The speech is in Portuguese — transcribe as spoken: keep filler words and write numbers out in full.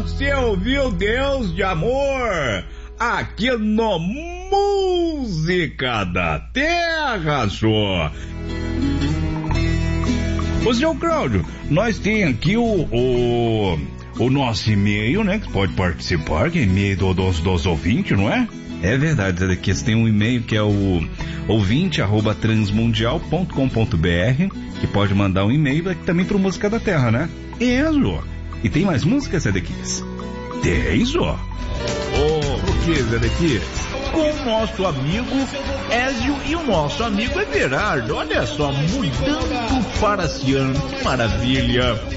você ouviu Deus de Amor aqui no Música da Terra, só. Ô, senhor Cláudio, nós tem aqui o, o, o nosso e-mail, né? Que pode participar, que é e-mail do, dos, dos ouvintes, não é? É verdade, aqui você tem um e-mail que é o ouvinte arroba transmundial ponto com ponto br, que pode mandar um e-mail aqui também pro Música da Terra, né? Isso. E tem mais músicas, Zedequias? Tem, só. Oh, o que, Zedequias? Com o nosso amigo Ézio e o nosso amigo Everardo. Olha só, mudando para Ciano, que maravilha.